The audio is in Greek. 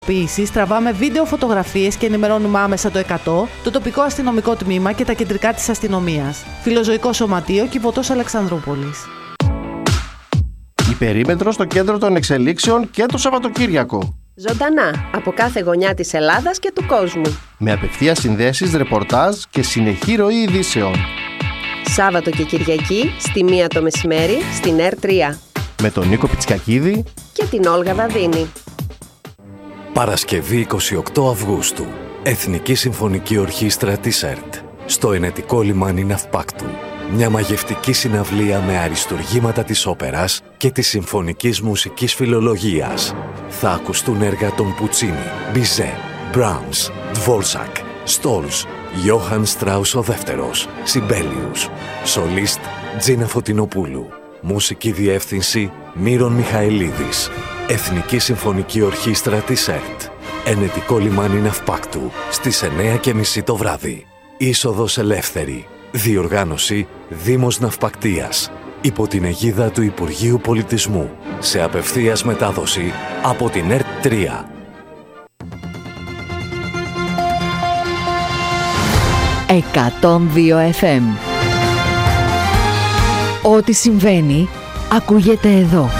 ειδοποιήσεις, τραβάμε βίντεο φωτογραφίες και ενημερώνουμε άμεσα το 100, το τοπικό αστυνομικό τμήμα και τα κεντρικά της αστυνομίας. Φιλοζωικό Σωματείο, Κιβωτός Αλεξανδρούπολης. Η περίμετρο στο κέντρο των εξελίξεων και το Σαββατοκύριακο. Ζωντανά από κάθε γωνιά της Ελλάδας και του κόσμου. Με απευθείας συνδέσεις, ρεπορτάζ και συνεχή ροή ειδήσεων. Σάββατο και Κυριακή στη 1 το μεσημέρι στην ΕΡ3. Με τον Νίκο Πιτσικακίδη και την Όλγα Δαδίνη. Παρασκευή 28 Αυγούστου. Εθνική Συμφωνική Ορχήστρα της ΕΡΤ. Στο ενετικό λιμάνι Ναυπάκτου. Μια μαγευτική συναυλία με αριστουργήματα της όπερας και της συμφωνικής μουσικής φιλολογίας. Θα ακουστούν έργα των Πουτσίνι, Μπιζέ, Μπράμς, Ντβόλσακ, Στόλς, Γιώχαν Στράους ο Δεύτερος, Σιμπέλιους. Σολίστ Τζίνα Φωτεινοπούλου. Μουσική διεύθυνση Μύρον Μιχαηλίδης. Εθνική Συμφωνική Ορχήστρα της ΕΡΤ. Ενετικό λιμάνι Ναυπάκτου στις 9:30 το βράδυ. Είσοδος ελεύθερη. Διοργάνωση Δήμος Ναυπακτίας. Υπό την αιγίδα του Υπουργείου Πολιτισμού. Σε απευθείας μετάδοση από την ΕΡΤ 3. «102 FM». Ό,τι συμβαίνει, ακούγεται εδώ.